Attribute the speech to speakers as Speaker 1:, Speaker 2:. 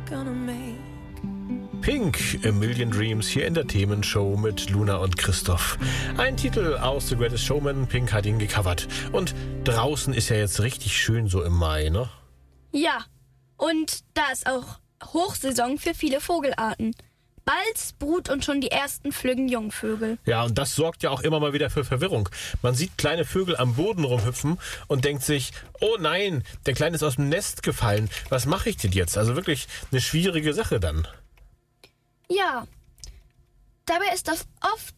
Speaker 1: gonna make?
Speaker 2: Pink, A Million Dreams, hier in der Themenshow mit Luna und Christoph. Ein Titel aus The Greatest Showman, Pink hat ihn gecovert. Und draußen ist ja jetzt richtig schön so im Mai, ne?
Speaker 3: Ja, und da ist auch Hochsaison für viele Vogelarten. Bald brut und schon die ersten flüggen Jungvögel.
Speaker 2: Ja, und das sorgt ja auch immer mal wieder für Verwirrung. Man sieht kleine Vögel am Boden rumhüpfen und denkt sich, oh nein, der Kleine ist aus dem Nest gefallen. Was mache ich denn jetzt? Also wirklich eine schwierige Sache dann.
Speaker 3: Ja, dabei ist das oft